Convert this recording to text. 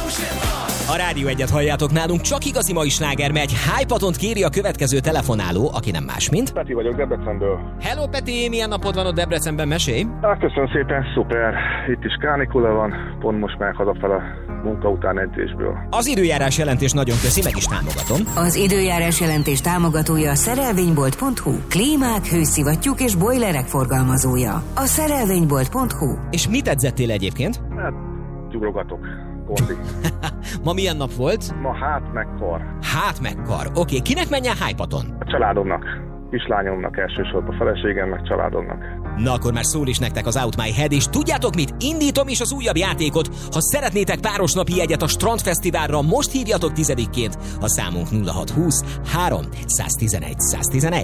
A Rádió Egyet halljátok nálunk, csak igazi mai sláger megy. Hypatont kéri a következő telefonáló, aki nem más, mint... Peti vagyok Debrecenből. Hello Peti, milyen napod van ott Debrecenben, mesélj? Köszönöm szépen, szuper. Itt is kánikula van, pont most már hazafel a munka után edzésből. Az időjárás jelentés nagyon köszi, meg is támogatom. Az időjárás jelentés támogatója a szerelvénybolt.hu. Klímák, hőszivattyúk és bojlerek forgalmazója. A szerelvénybolt.hu. És mit edzettél egyébként? Hát, gyurogatok. Kondi. Ma milyen nap volt? Ma hát meg kar. Hát meg kar. Oké, kinek menjen Hypaton? A családomnak. Kislányomnak elsősorban, a feleségemnek, családomnak. Na akkor már szól is nektek az Out My Head, és tudjátok mit? Indítom is az újabb játékot. Ha szeretnétek párosnapi jegyet a Strandfesztiválra, most hívjatok 10-ként. A számunk 0620 3 111 111.